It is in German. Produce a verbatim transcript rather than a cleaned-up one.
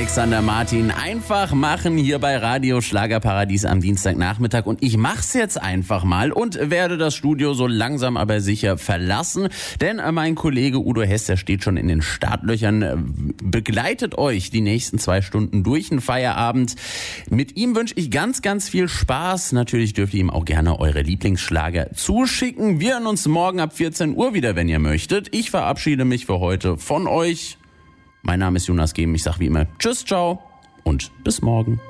Alexander Martin. Einfach machen hier bei Radio Schlagerparadies am Dienstagnachmittag. Und ich mach's jetzt einfach mal und werde das Studio so langsam aber sicher verlassen. Denn mein Kollege Udo Hess, der steht schon in den Startlöchern, begleitet euch die nächsten zwei Stunden durch den Feierabend. Mit ihm wünsche ich ganz, ganz viel Spaß. Natürlich dürft ihr ihm auch gerne eure Lieblingsschlager zuschicken. Wir hören uns morgen ab vierzehn Uhr wieder, wenn ihr möchtet. Ich verabschiede mich für heute von euch. Mein Name ist Jonas Gehm. Ich sage wie immer Tschüss, ciao und bis morgen.